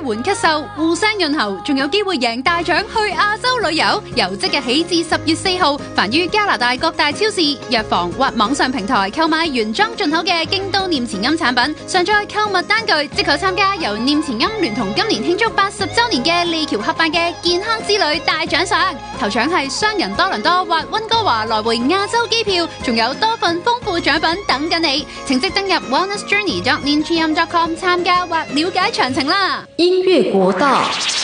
緩咳嗽、互相潤喉，仲有機會贏大獎去亞洲旅遊。由即日起至10月4號，凡於加拿大各大超市、藥房或網上平台購買原裝進口嘅京都念慈庵產品，上載購物單據，即可參加由念慈庵聯同今年慶祝80週年嘅利橋合辦嘅健康之旅大獎賞。頭獎係雙人多倫多或溫哥華來回亞洲機票，仲有多份豐富獎品等緊你。請即登入 wellnessjourney.nintm.com 參加或了解詳情啦。 音樂國道